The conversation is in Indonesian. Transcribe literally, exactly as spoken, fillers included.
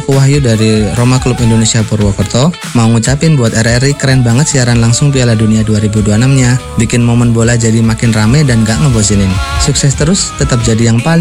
aku Wahyu dari Roma Klub Indonesia Purwokerto. Mau ngucapin buat R R I keren banget siaran langsung Piala Dunia dua ribu dua puluh enam nya. Bikin momen bola jadi makin rame dan gak ngebosinin. Sukses terus, tetap jadi yang paling